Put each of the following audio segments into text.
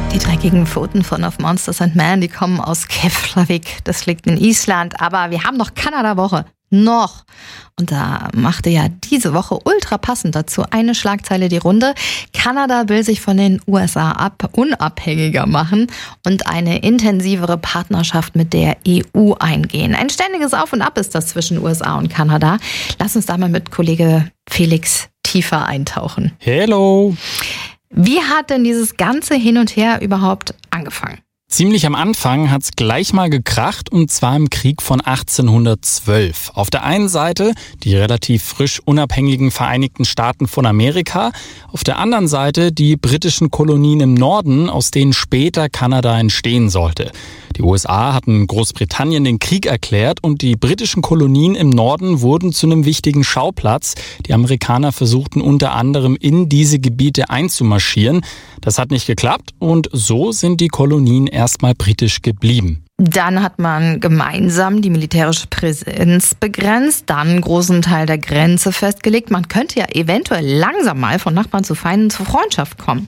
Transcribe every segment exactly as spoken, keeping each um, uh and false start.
Die dreckigen Pfoten von Of Monsters and Men, die kommen aus Keflavik. Das liegt in Island. Aber wir haben noch Kanada-Woche. Noch. Und da machte ja diese Woche ultra passend dazu eine Schlagzeile die Runde. Kanada will sich von den U S A ab unabhängiger machen und eine intensivere Partnerschaft mit der E U eingehen. Ein ständiges Auf und Ab ist das zwischen U S A und Kanada. Lass uns da mal mit Kollege Felix tiefer eintauchen. Hello! Wie hat denn dieses ganze Hin und Her überhaupt angefangen? Ziemlich am Anfang hat's gleich mal gekracht, und zwar im Krieg von achtzehnhundertzwölf. Auf der einen Seite die relativ frisch unabhängigen Vereinigten Staaten von Amerika, auf der anderen Seite die britischen Kolonien im Norden, aus denen später Kanada entstehen sollte. Die U S A hatten Großbritannien den Krieg erklärt und die britischen Kolonien im Norden wurden zu einem wichtigen Schauplatz. Die Amerikaner versuchten unter anderem in diese Gebiete einzumarschieren. Das hat nicht geklappt und so sind die Kolonien erstmal britisch geblieben. Dann hat man gemeinsam die militärische Präsenz begrenzt, dann einen großen Teil der Grenze festgelegt. Man könnte ja eventuell langsam mal von Nachbarn zu Feinden zur Freundschaft kommen.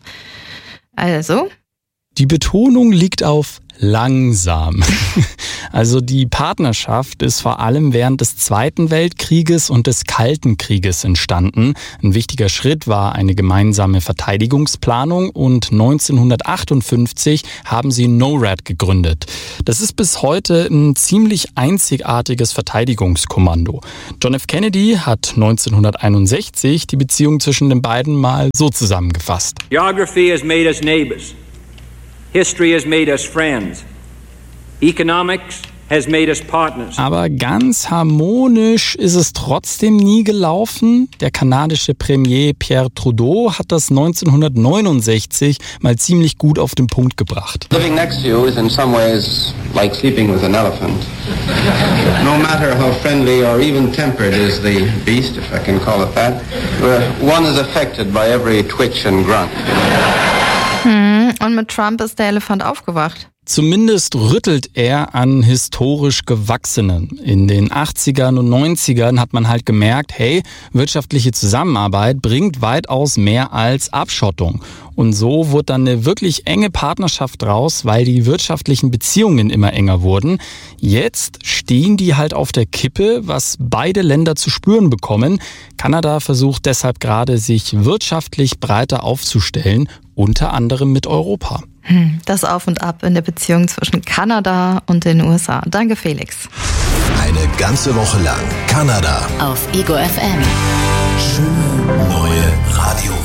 Also? Die Betonung liegt auf langsam. Also die Partnerschaft ist vor allem während des Zweiten Weltkrieges und des Kalten Krieges entstanden. Ein wichtiger Schritt war eine gemeinsame Verteidigungsplanung und neunzehnhundertachtundfünfzig haben sie NORAD gegründet. Das ist bis heute ein ziemlich einzigartiges Verteidigungskommando. John F. Kennedy hat neunzehnhunderteinundsechzig die Beziehung zwischen den beiden mal so zusammengefasst. Geography has made us neighbors. History has made us friends. Economics has made us partners. Aber ganz harmonisch ist es trotzdem nie gelaufen. Der kanadische Premier Pierre Trudeau hat das neunzehnhundertneunundsechzig mal ziemlich gut auf den Punkt gebracht. Living next to you is in some ways like sleeping with an elephant. No matter how friendly or even tempered is the beast, if I can call it that, one is affected by every twitch and grunt. Hm, und mit Trump ist der Elefant aufgewacht. Zumindest rüttelt er an historisch Gewachsenen. In den achtzigern und neunzigern hat man halt gemerkt, hey, wirtschaftliche Zusammenarbeit bringt weitaus mehr als Abschottung. Und so wurde dann eine wirklich enge Partnerschaft draus, weil die wirtschaftlichen Beziehungen immer enger wurden. Jetzt stehen die halt auf der Kippe, was beide Länder zu spüren bekommen. Kanada versucht deshalb gerade, sich wirtschaftlich breiter aufzustellen, unter anderem mit Europa. Das Auf und Ab in der Beziehung zwischen Kanada und den U S A. Danke, Felix. Eine ganze Woche lang Kanada auf Ego F M. Schöne neue Radio.